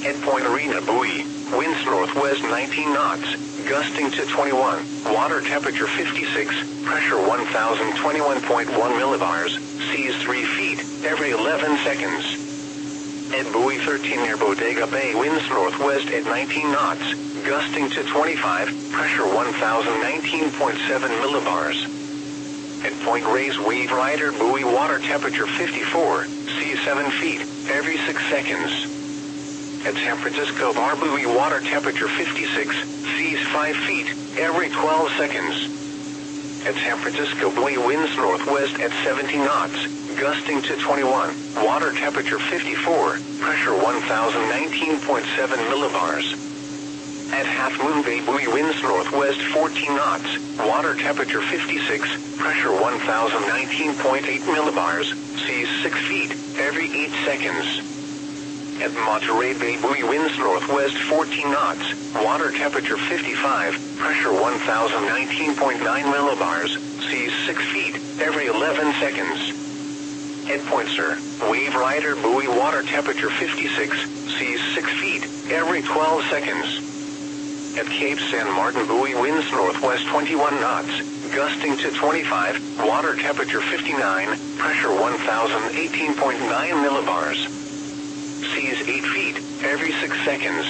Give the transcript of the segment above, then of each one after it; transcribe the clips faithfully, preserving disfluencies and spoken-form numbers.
At Point Arena buoy, winds northwest nineteen knots, gusting to twenty-one, water temperature fifty-six, pressure one thousand twenty-one point one millibars, seas three feet, every eleven seconds. At buoy thirteen near Bodega Bay, winds northwest at nineteen knots, gusting to twenty-five, pressure one thousand nineteen point seven millibars. At Point Reyes Wave Rider buoy, water temperature fifty-four, seas seven feet, every six seconds. At San Francisco Bar buoy, water temperature fifty-six, seas five feet, every twelve seconds. At San Francisco buoy, winds northwest at seventeen knots, gusting to twenty-one, water temperature fifty-four, pressure one thousand nineteen point seven millibars. At Half Moon Bay buoy, winds northwest fourteen knots, water temperature fifty-six, pressure one thousand nineteen point eight millibars, seas six feet, every eight seconds. At Monterey Bay buoy, winds northwest fourteen knots, water temperature fifty-five, pressure one thousand nineteen point nine millibars, seas six feet, every eleven seconds. At Point Sur Wave Rider buoy, water temperature fifty-six, seas six feet, every twelve seconds. At Cape San Martin buoy, winds northwest twenty-one knots, gusting to twenty-five, water temperature fifty-nine, pressure one thousand eighteen point nine millibars. Seas eight feet, every six seconds.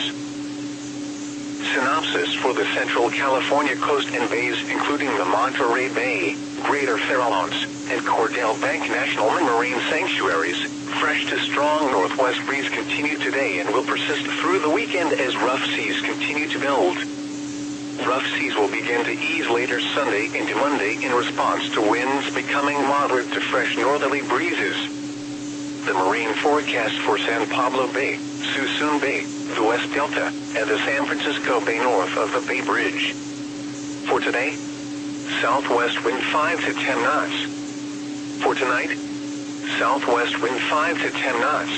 Synopsis for the Central California coast and bays, including the Monterey Bay, Greater Farallones, and Cordell Bank National Marine Sanctuaries. Fresh to strong northwest breeze continue today and will persist through the weekend as rough seas continue to build. Rough seas will begin to ease later Sunday into Monday in response to winds becoming moderate to fresh northerly breezes. The marine forecast for San Pablo Bay, Suisun Bay, the West Delta, and the San Francisco Bay north of the Bay Bridge. For today, southwest wind five to ten knots. For tonight, southwest wind five to ten knots.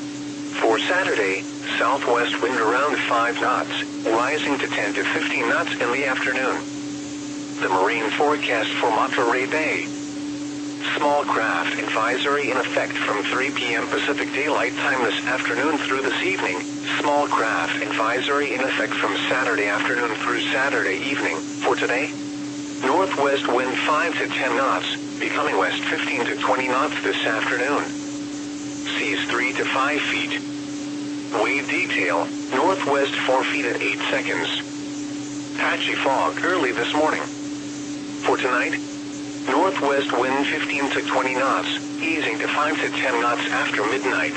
For Saturday, southwest wind around five knots, rising to ten to fifteen knots in the afternoon. The marine forecast for Monterey Bay. Small craft advisory in effect from three p m Pacific Daylight Time this afternoon through this evening. Small craft advisory in effect from Saturday afternoon through Saturday evening. For today, northwest wind five to ten knots, becoming west fifteen to twenty knots this afternoon. Seas three to five feet. Wave detail, northwest four feet at eight seconds. Patchy fog early this morning. For tonight, northwest wind fifteen to twenty knots, easing to five to ten knots after midnight.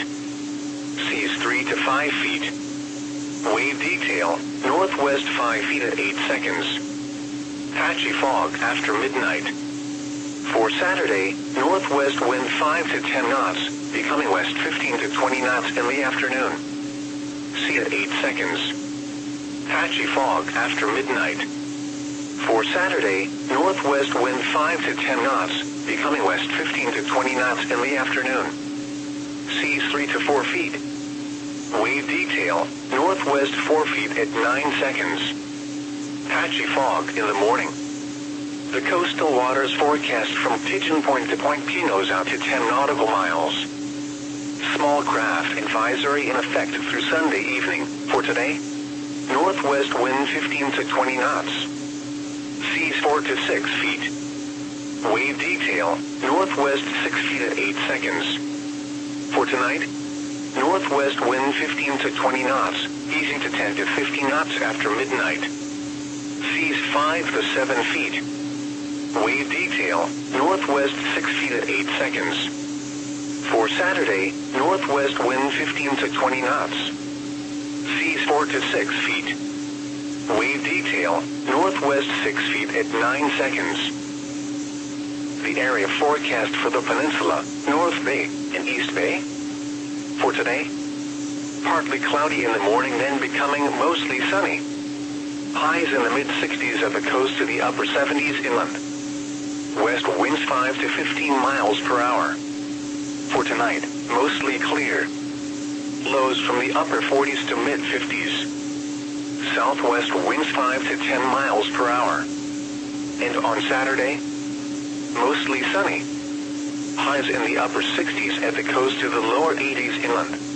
Seas three to five feet. Wave detail, northwest five feet at eight seconds. Patchy fog after midnight. For Saturday, northwest wind five to ten knots, becoming west fifteen to twenty knots in the afternoon. Sea at eight seconds. Patchy fog after midnight. For Saturday, northwest wind five to ten knots, becoming west fifteen to twenty knots in the afternoon. Seas three to four feet. Wave detail, northwest four feet at nine seconds. Patchy fog in the morning. The coastal waters forecast from Pigeon Point to Point Pinos out to ten nautical miles. Small craft advisory in effect through Sunday evening. For today, northwest wind fifteen to twenty knots. Seas four to six feet. Wave detail, northwest six feet at eight seconds. For tonight, northwest wind fifteen to twenty knots, easing to ten to fifteen knots after midnight. Seas five to seven feet. Wave detail, northwest six feet at eight seconds. For Saturday, northwest wind fifteen to twenty knots. Seas four to six feet. Wave detail, northwest six feet at nine seconds. The area forecast for the peninsula, North Bay and East Bay. For today, partly cloudy in the morning, then becoming mostly sunny. Highs in the mid sixties at the coast to the upper seventies inland. West winds five to fifteen miles per hour. For tonight, mostly clear. Lows from the upper forties to mid fifties. Southwest winds five to ten miles per hour. And on Saturday, mostly sunny. Highs in the upper sixties at the coast to the lower eighties inland.